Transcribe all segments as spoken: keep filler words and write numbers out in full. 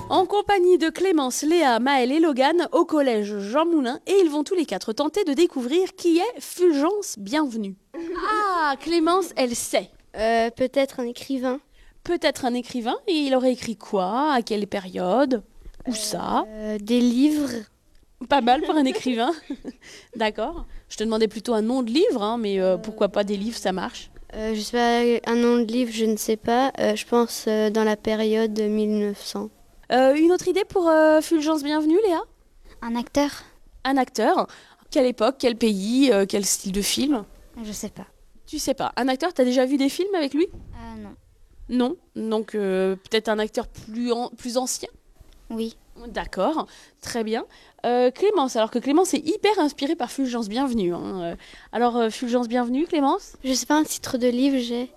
En compagnie de Clémence, Léa, Maëlle et Logan au collège Jean Moulin et ils vont tous les quatre tenter de découvrir qui est Fulgence Bienvenue. Ah, Clémence, elle sait. Euh, peut-être un écrivain. Peut-être un écrivain et il aurait écrit quoi? À quelle période? Où ça? Euh, des livres. Pas mal pour un écrivain. D'accord. Je te demandais plutôt un nom de livre, hein, mais euh, pourquoi pas des livres, ça marche. Euh, je sais pas, un nom de livre, je ne sais pas. Euh, je pense euh, dans la période mille neuf cents. Euh, une autre idée pour euh, Fulgence Bienvenue, Léa? Un acteur? Un acteur? Quelle époque? Quel pays? euh, Quel style de film? Je sais pas. Tu sais pas. Un acteur, t'as déjà vu des films avec lui? Euh, non. Non. Donc euh, peut-être un acteur plus, an- plus ancien? Oui. D'accord, très bien. Euh, Clémence, alors que Clémence est hyper inspirée par Fulgence Bienvenue. Hein. Euh, Alors, euh, Fulgence Bienvenue, Clémence? Je sais pas un titre de livre, j'ai.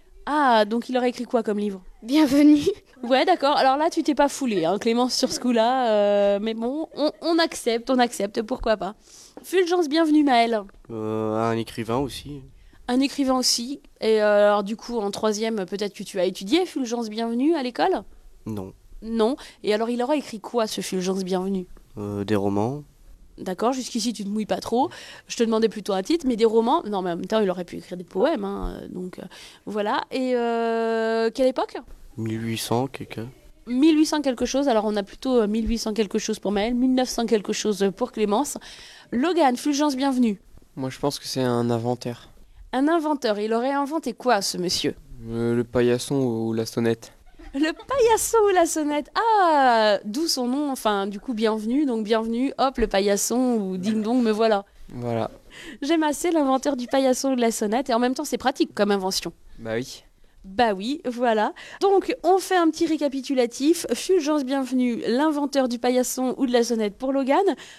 Ah, donc il aurait écrit quoi comme livre? Bienvenue. Ouais, d'accord. Alors là, tu t'es pas foulée, hein, Clémence, sur ce coup-là. euh, mais bon, on, on accepte, on accepte, pourquoi pas. Fulgence Bienvenue, Maëlle. Euh, un écrivain aussi. Un écrivain aussi. Et euh, alors du coup, en troisième, peut-être que tu as étudié Fulgence Bienvenue à l'école? Non. Non. Et alors, il aurait écrit quoi, ce Fulgence Bienvenue? Euh, des romans. D'accord, jusqu'ici tu te mouilles pas trop. Je te demandais plutôt un titre, mais des romans. Non, mais en même temps, il aurait pu écrire des poèmes. Hein, donc euh, voilà. Et euh, quelle époque? mille huit cents, quelque. mille huit cents quelque chose. Alors on a plutôt euh, mille huit cents quelque chose pour Maëlle, mille neuf cents quelque chose pour Clémence. Logan, Fulgence Bienvenue. Moi, je pense que c'est un inventaire. Un inventeur. Il aurait inventé quoi, ce monsieur? Euh, le paillasson ou la sonnette. Le paillasson ou la sonnette. Ah, d'où son nom. Enfin, du coup, bienvenue. Donc bienvenue. Hop, le paillasson ou ding dong, me voilà. Voilà. J'aime assez l'inventeur du paillasson ou de la sonnette. Et en même temps, c'est pratique comme invention. Bah oui. Bah oui, voilà. Donc, on fait un petit récapitulatif. Fulgence Bienvenue, l'inventeur du paillasson ou de la sonnette pour Logan.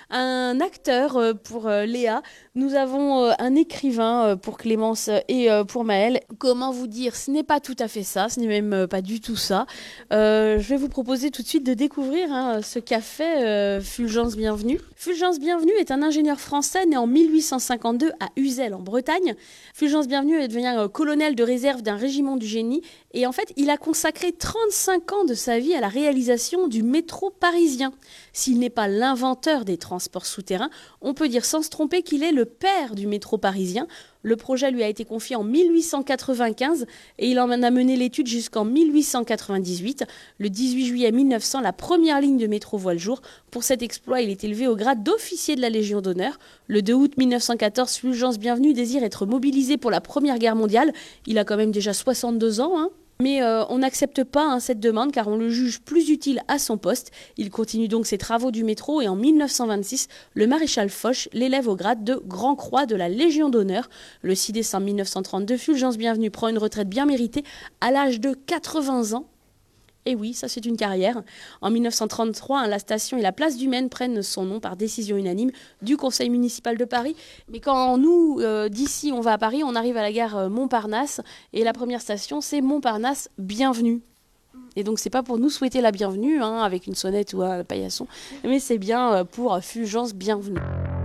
Un acteur euh, pour euh, Léa. Nous avons euh, un écrivain euh, pour Clémence et euh, pour Maëlle. Comment vous dire, ce n'est pas tout à fait ça. Ce n'est même euh, pas du tout ça. Euh, je vais vous proposer tout de suite de découvrir hein, ce qu'a fait euh, Fulgence Bienvenue. Fulgence Bienvenue est un ingénieur français né en mille huit cent cinquante-deux à Uzel en Bretagne. Fulgence Bienvenue est devenu euh, colonel de réserve d'un régiment du génie et en fait il a consacré trente-cinq ans de sa vie à la réalisation du métro parisien. S'il n'est pas l'inventeur des transports souterrains, on peut dire sans se tromper qu'il est le père du métro parisien. Le projet lui a été confié en mille huit cent quatre-vingt-quinze et il en a mené l'étude jusqu'en mille huit cent quatre-vingt-dix-huit. Le dix-huit juillet mille neuf cents, la première ligne de métro voit le jour. Pour cet exploit, il est élevé au grade d'officier de la Légion d'honneur. Le deux août mille neuf cent quatorze, Fulgence Bienvenue désire être mobilisé pour la Première Guerre mondiale. Il a quand même déjà soixante-deux ans, hein. Mais euh, on n'accepte pas hein, cette demande car on le juge plus utile à son poste. Il continue donc ses travaux du métro et en mille neuf cent vingt-six, le maréchal Foch l'élève au grade de Grand Croix de la Légion d'honneur. Le six décembre mille neuf cent trente-deux, Fulgence Bienvenue prend une retraite bien méritée à l'âge de quatre-vingts ans. Et oui, ça c'est une carrière. En mille neuf cent trente-trois, hein, la station et la place du Maine prennent son nom par décision unanime du conseil municipal de Paris. Mais quand nous, euh, d'ici, on va à Paris, on arrive à la gare euh, Montparnasse et la première station, c'est Montparnasse Bienvenue. Et donc c'est pas pour nous souhaiter la bienvenue, hein, avec une sonnette ou un paillasson, mais c'est bien euh, pour Fulgence Bienvenue.